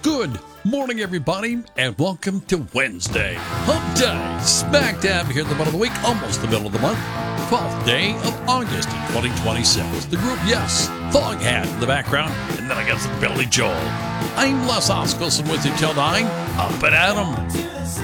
Good morning, everybody, and welcome to Wednesday, Hump Day, smack dab here at the bottom of the week, almost the middle of the month, 12th day of August in 2026. The group, yes, Foghat in the background, and then I got some Billy Joel. I'm Les Oskelson with you till 9, up and at 'em.